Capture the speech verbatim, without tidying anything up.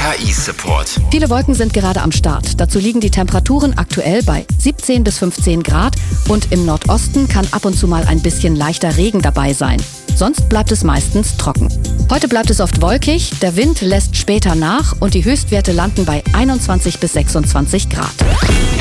K I-Support. Viele Wolken sind gerade am Start. Dazu liegen die Temperaturen aktuell bei siebzehn bis fünfzehn Grad und im Nordosten kann ab und zu mal ein bisschen leichter Regen dabei sein. Sonst bleibt es meistens trocken. Heute bleibt es oft wolkig, der Wind lässt später nach und die Höchstwerte landen bei einundzwanzig bis sechsundzwanzig Grad.